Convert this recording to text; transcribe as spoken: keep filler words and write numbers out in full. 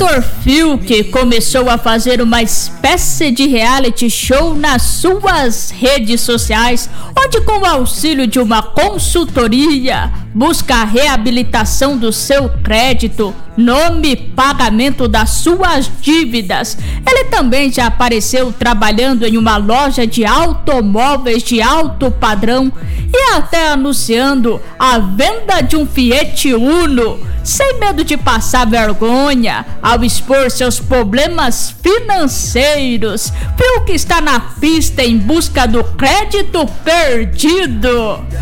ator Fiuk começou a fazer uma espécie de reality show nas suas redes sociais, onde, com o auxílio de uma consultoria, busca a reabilitação do seu crédito, nome, pagamento das suas dívidas. Ele também já apareceu trabalhando em uma loja de automóveis de alto padrão e até anunciando a venda de um Fiat Uno, sem medo de passar vergonha ao expor seus problemas financeiros. Fiuk está na pista em busca do crédito perdido.